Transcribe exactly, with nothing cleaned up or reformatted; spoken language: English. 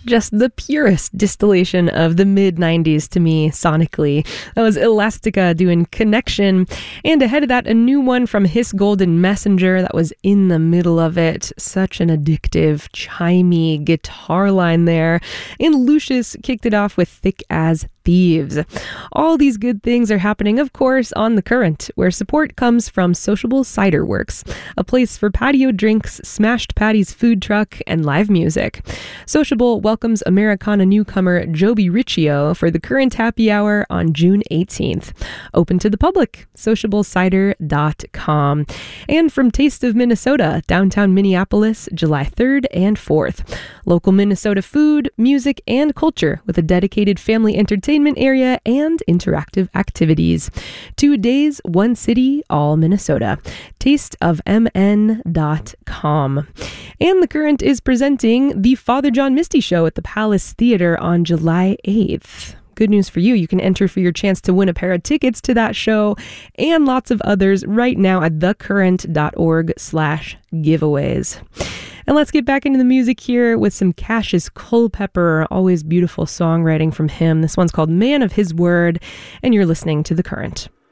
Just the purest distillation of the mid nineties to me, sonically. That was Elastica doing Connection. And ahead of that, a new one from His Golden Messenger that was in the middle of it. Such an addictive, chimey guitar line there. And Lucius kicked it off with Thick as Thieves. All these good things are happening, of course, on The Current, where support comes from Sociable Cider Works, a place for patio drinks, Smashed Patty's food truck, and live music. Sociable welcomes Americana newcomer Joby Riccio for The Current Happy Hour on June eighteenth. Open to the public, sociable cider dot com. And from Taste of Minnesota, downtown Minneapolis, July third and fourth. Local Minnesota food, music, and culture with a dedicated family entertainment area and interactive activities. Two days, one city, all Minnesota. taste of m n dot com. And The Current is presenting the Father John Misty Show at the Palace Theater on July eighth. Good news for you. You can enter for your chance to win a pair of tickets to that show and lots of others right now at thecurrent.org slash giveaways. And let's get back into the music here with some Cassius Culpepper. Always beautiful songwriting from him. This one's called Man of His Word, and you're listening to The Current.